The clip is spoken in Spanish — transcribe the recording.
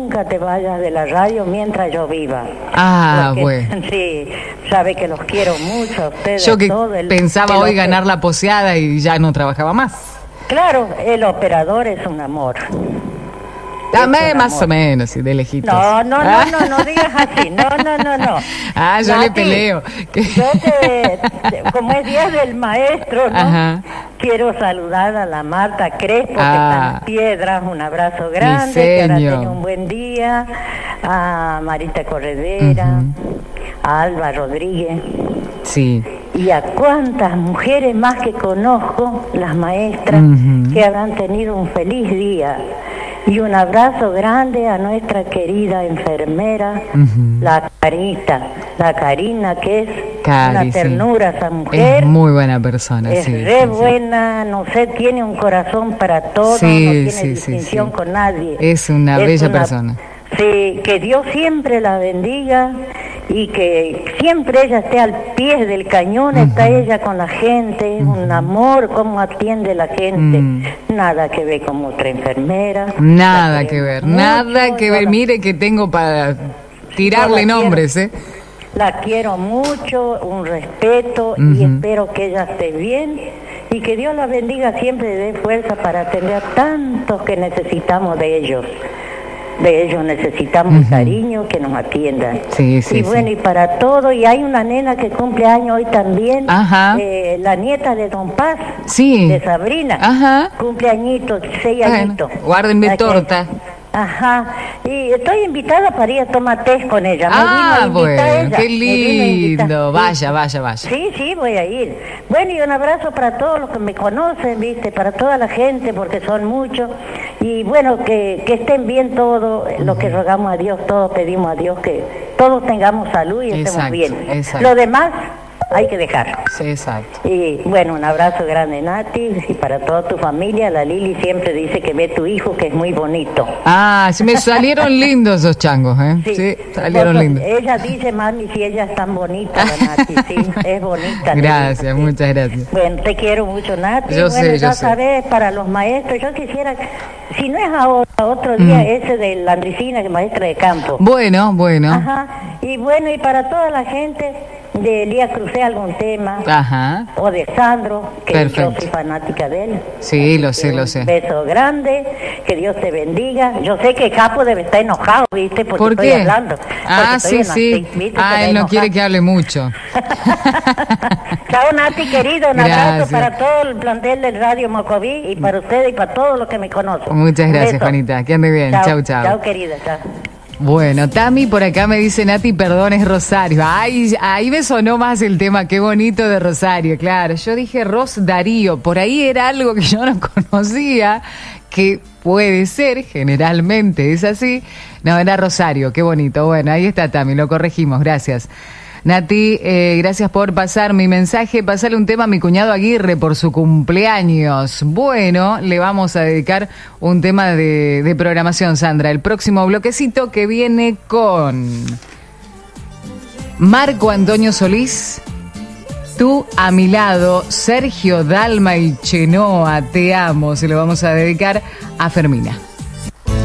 nunca te vayas de la radio mientras yo viva. Ah, Porque, bueno. Sí, sabe que los quiero mucho a ustedes. Yo que todo pensaba hoy ganar la poseada y ya no trabajaba más. Claro, el operador es un amor. Dame más o menos, sí, de lejitos. No digas así, no. Ah, yo Nati, le peleo. Yo como es Día del Maestro, ¿no? Ajá. Quiero saludar a la Marta Crespo, que Ah. está en Las Piedras, un abrazo grande, que ahora tenga un buen día, a Marita Corredera, a Alba Rodríguez. Sí. Y a cuántas mujeres más que conozco, las maestras, que habrán tenido un feliz día. Y un abrazo grande a nuestra querida enfermera, la Karina, que es una ternura esa mujer. Es muy buena persona, es buena, no sé, tiene un corazón para todos, no tiene distinción con nadie. Es una bella persona. Sí, que Dios siempre la bendiga y que siempre ella esté al pie del cañón, está ella con la gente, un amor, cómo atiende la gente, nada que ver con otra enfermera. Nada que ver. Mire que tengo para tirarle nombres, La quiero mucho, un respeto y espero que ella esté bien y que Dios la bendiga siempre y dé fuerza para atender a tantos que necesitamos de ellos. De ellos necesitamos cariño, que nos atiendan. Y bueno, y para todo, y hay una nena que cumple años hoy también, la nieta de Don Paz, de Sabrina, cumple añitos, 6 añitos. Guárdenme torta. Y estoy invitada para ir a tomar té con ella. Bueno, qué lindo. Vaya. Sí, voy a ir. Bueno, y un abrazo para todos los que me conocen, ¿viste? Para toda la gente, porque son muchos. Y bueno, que estén bien todos, lo que rogamos a Dios, todos pedimos a Dios que todos tengamos salud y estemos bien. Lo demás hay que dejarlo. Sí, exacto. Y bueno, un abrazo grande, Nati, y para toda tu familia. La Lili siempre dice que ve tu hijo, que es muy bonito. Sí, me salieron lindos esos changos, Sí, salieron lindos. Ella dice, mami, si ella es tan bonita, la Nati, sí, es bonita. Gracias, muchas gracias. Bueno, te quiero mucho, Nati. Yo sé. Sabes, para los maestros, yo quisiera, si no es ahora, otro día, ese de la Andricina, que es maestra de campo. Bueno. Y bueno, y para toda la gente de Elías Crucé, algún tema, o de Sandro, que yo soy fanática de él. Sí, lo sé. Un beso grande, que Dios te bendiga. Yo sé que Capo debe estar enojado, ¿viste? Porque ¿por qué? Estoy hablando. Sí. Él no quiere que hable mucho. Chao, Nati, querido, un abrazo para todo el plantel del Radio Mocoví y para ustedes y para todos los que me conocen. Muchas gracias, Juanita, que ande bien. Chau. Chao, querida, chao. Bueno, Tami por acá me dice, Nati, perdón, es Rosario. Ahí me sonó más el tema, qué bonito de Rosario, claro. Yo dije Ros Darío, por ahí era algo que yo no conocía, que puede ser, generalmente es así. No, era Rosario, qué bonito. Bueno, ahí está Tami, lo corregimos, gracias. Nati, gracias por pasar mi mensaje. Pasarle un tema a mi cuñado Aguirre por su cumpleaños. Bueno, le vamos a dedicar un tema de programación, Sandra. El próximo bloquecito que viene con Marco Antonio Solís, Tú a mi lado, Sergio Dalma y Chenoa, Te amo. Se lo vamos a dedicar a Fermina.